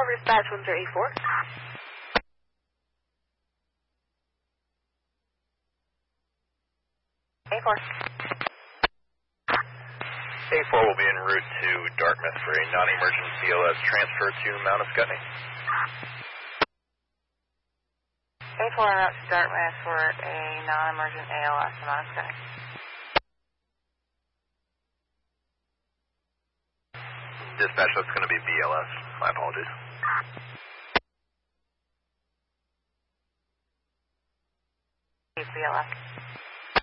dispatch 1084. A4. A4 will be en route to Dartmouth for a non-emergent BLS transfer to Mount Ascutney. A4 en route to Dartmouth for a non-emergent ALS to Mount Ascutney. Dispatch, that's going to be BLS. My apologies. BLS.